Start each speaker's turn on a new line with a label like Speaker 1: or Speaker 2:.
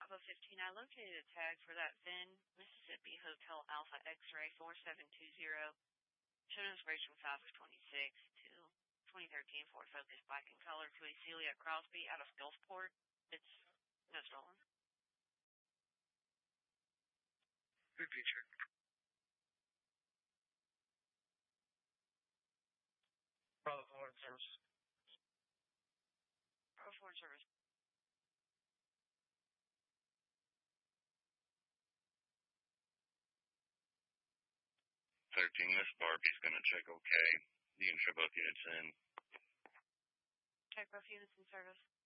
Speaker 1: Bravo 15, I located a tag for that VIN, Mississippi Hotel Alpha X-Ray 4720. Showed inspiration 5 of 26 to 2013 Ford Focus black in color to a Celia Crosby out of Gulfport. It's no stolen.
Speaker 2: Good feature. Bravo Ford service.
Speaker 1: Bravo Ford service.
Speaker 3: 13, this Barbie's going to check okay. You can show both units in.
Speaker 1: Check both units in service.